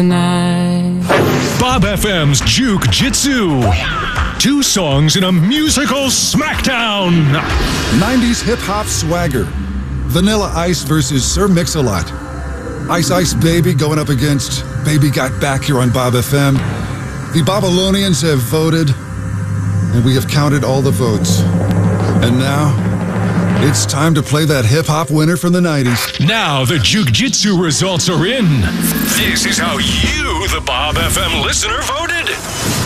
Night. Bob FM's Juke Jitsu. 2 songs in a musical smackdown. 90s hip-hop swagger. Vanilla Ice versus Sir Mix-a-Lot. Ice Ice Baby going up against Baby Got Back here on Bob FM. The Babylonians have voted, and we have counted all the votes. And now, it's time to play that hip-hop winner from the 90s. Now the Juke Jitsu results are in. This is how you, the Bob FM listener, voted.